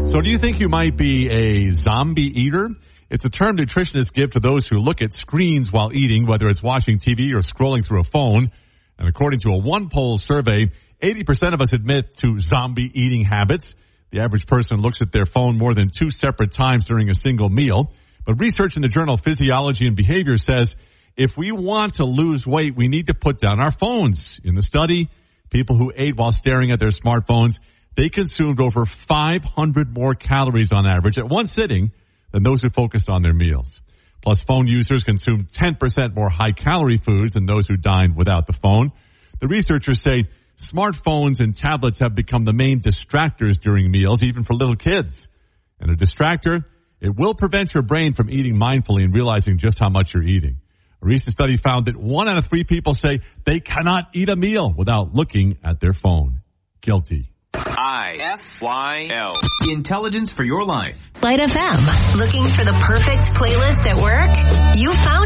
So do you think you might be a zombie eater? It's a term nutritionists give to those who look at screens while eating, whether it's watching TV or scrolling through a phone. And according to a OnePoll survey, 80% of us admit to zombie eating habits. The average person looks at their phone more than 2 separate times during a single meal. But research in the journal Physiology and Behavior says if we want to lose weight, we need to put down our phones. In the study, people who ate while staring at their smartphones, they consumed over 500 more calories on average at one sitting than those who focused on their meals. Plus, phone users consumed 10% more high-calorie foods than those who dined without the phone. The researchers say smartphones and tablets have become the main distractors during meals, even for little kids. And a distractor, it will prevent your brain from eating mindfully and realizing just how much you're eating. A recent study found that 1 out of 3 people say they cannot eat a meal without looking at their phone. Guilty. IFYL. Intelligence for your life. Light FM. Looking for the perfect playlist at work? You found